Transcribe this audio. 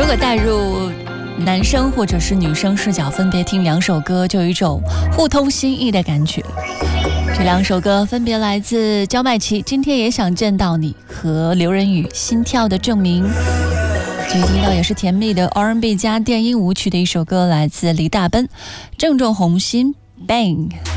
如果带入男生或者是女生视角分别听两首歌，就有一种互通心意的感觉。这两首歌分别来自焦麦琪《今天也想见到你》和刘仁宇《心跳的证明》。这听到也是甜蜜的 R&B 加电音舞曲的一首歌，来自李大奔《正中红心 Bang》。